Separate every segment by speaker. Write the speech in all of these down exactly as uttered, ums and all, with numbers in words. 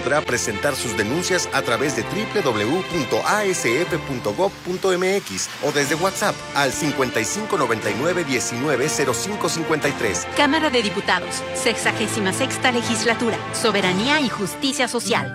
Speaker 1: podrá presentar sus denuncias a través de doble u doble u doble u punto a s f punto gob punto m x o desde WhatsApp al cincuenta y cinco noventa y nueve diecinueve cero cinco cincuenta y tres.
Speaker 2: Cámara de Diputados, sexagésima sexta Legislatura, Soberanía y Justicia Social.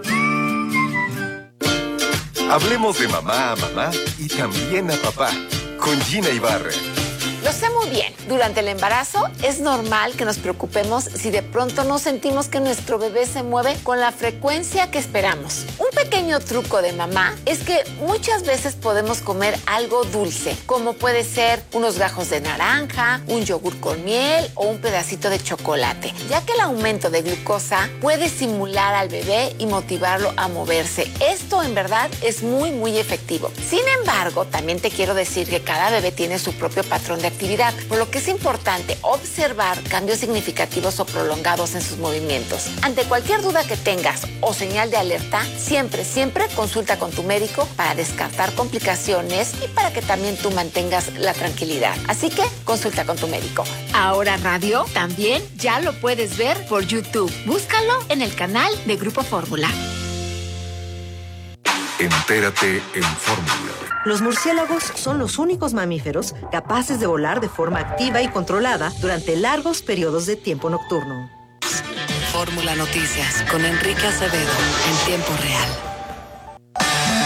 Speaker 3: Hablemos de mamá a mamá y también a papá, con Gina Ibarra.
Speaker 4: Lo sé muy bien. Durante el embarazo es normal que nos preocupemos si de pronto no sentimos que nuestro bebé se mueve con la frecuencia que esperamos. Un pequeño truco de mamá es que muchas veces podemos comer algo dulce, como puede ser unos gajos de naranja, un yogur con miel o un pedacito de chocolate, ya que el aumento de glucosa puede estimular al bebé y motivarlo a moverse. Esto en verdad es muy, muy efectivo. Sin embargo, también te quiero decir que cada bebé tiene su propio patrón de actividad, por lo que es importante observar cambios significativos o prolongados en sus movimientos. Ante cualquier duda que tengas o señal de alerta, siempre, siempre consulta con tu médico para descartar complicaciones y para que también tú mantengas la tranquilidad. Así que consulta con tu médico.
Speaker 2: Ahora radio también ya lo puedes ver por YouTube. Búscalo en el canal de Grupo Fórmula.
Speaker 3: Entérate en Fórmula.
Speaker 5: Los murciélagos son los únicos mamíferos capaces de volar de forma activa y controlada durante largos periodos de tiempo nocturno.
Speaker 6: Fórmula Noticias con Enrique Acevedo en tiempo real.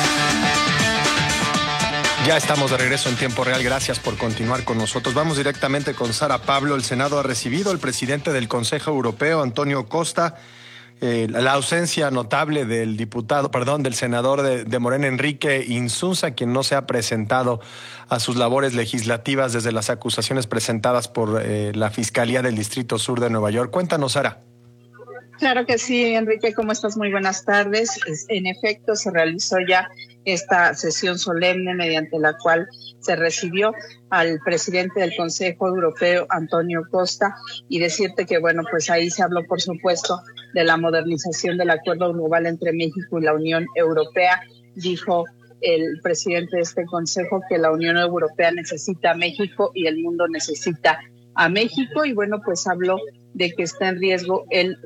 Speaker 7: Ya estamos de regreso en tiempo real. Gracias por continuar con nosotros. Vamos directamente con Sara Pablo. El Senado ha recibido al presidente del Consejo Europeo, Antonio Costa. Eh, la ausencia notable del diputado, perdón, del senador de, de Morena, Enrique Insunza, quien no se ha presentado a sus labores legislativas desde las acusaciones presentadas por eh, la Fiscalía del Distrito Sur de Nueva York. Cuéntanos, Sara.
Speaker 8: Claro que sí, Enrique, ¿cómo estás? Muy buenas tardes. En efecto, se realizó ya esta sesión solemne mediante la cual se recibió al presidente del Consejo Europeo, Antonio Costa, y decirte que, bueno, pues ahí se habló, por supuesto, de la modernización del acuerdo global entre México y la Unión Europea. Dijo el presidente de este consejo que la Unión Europea necesita a México y el mundo necesita a México, y bueno, pues habló de que está en riesgo el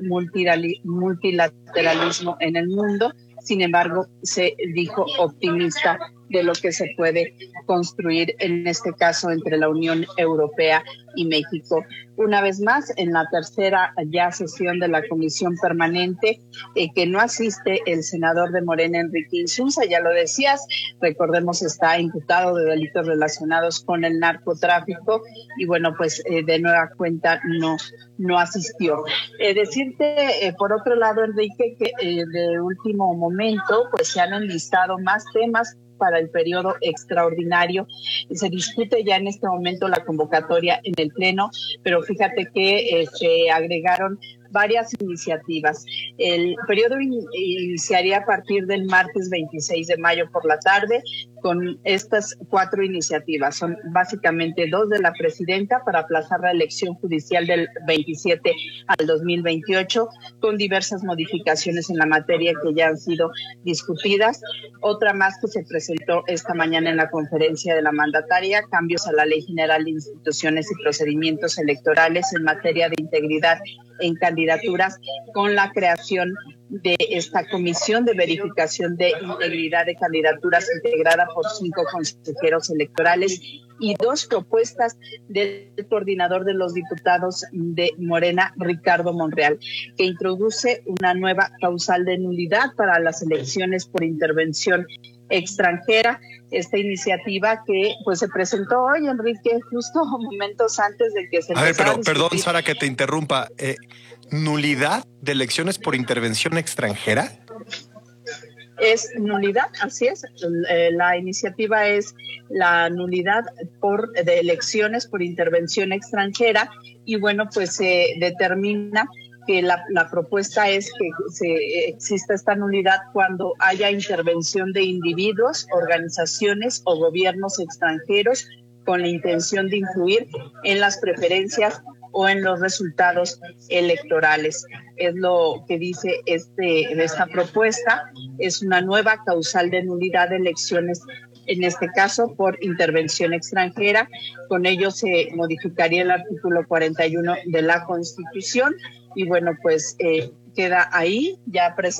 Speaker 8: multilateralismo en el mundo. Sin embargo, se dijo optimista de lo que se puede construir en este caso entre la Unión Europea y México. Una vez más, en la tercera ya sesión de la Comisión Permanente, eh, que no asiste el senador de Morena, Enrique Insunza, ya lo decías, recordemos está imputado de delitos relacionados con el narcotráfico y bueno, pues eh, de nueva cuenta no, no asistió. Eh, decirte, eh, por otro lado, Enrique, que eh, de último momento pues se han enlistado más temas para el periodo extraordinario. Se discute ya en este momento la convocatoria en el Pleno, pero fíjate que eh, se agregaron varias iniciativas. El periodo in- iniciaría a partir del martes veintiséis de mayo por la tarde con estas cuatro iniciativas. Son básicamente dos de la presidenta para aplazar la elección judicial del veintisiete al dos mil veintiocho, con diversas modificaciones en la materia que ya han sido discutidas. Otra más que se presentó esta mañana en la conferencia de la mandataria, cambios a la Ley General de Instituciones y Procedimientos Electorales en materia de integridad en candidaturas, con la creación de esta comisión de verificación de integridad de candidaturas integrada por cinco consejeros electorales, y dos propuestas del coordinador de los diputados de Morena, Ricardo Monreal, que introduce una nueva causal de nulidad para las elecciones por intervención extranjera. Esta iniciativa que pues se presentó hoy, Enrique, justo momentos antes de que se
Speaker 7: A ver, pero
Speaker 8: a
Speaker 7: perdón, Sara, que te interrumpa. Eh, ¿Nulidad de elecciones por intervención extranjera?
Speaker 8: Es nulidad, así es. Eh, la iniciativa es la nulidad por de elecciones por intervención extranjera, y bueno, pues se determina que la, la propuesta es que se exista esta nulidad cuando haya intervención de individuos, organizaciones o gobiernos extranjeros con la intención de influir en las preferencias o en los resultados electorales. Es lo que dice este esta propuesta. Es una nueva causal de nulidad de elecciones, en este caso por intervención extranjera. Con ello se modificaría el artículo cuarenta y uno de la Constitución, y bueno, pues eh, queda ahí ya presente